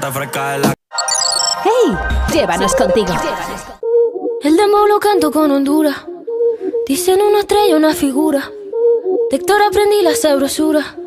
¡Hey! Llévanos contigo. El dembow lo canto con Honduras. Dicen una estrella, una figura. De Héctor aprendí la sabrosura.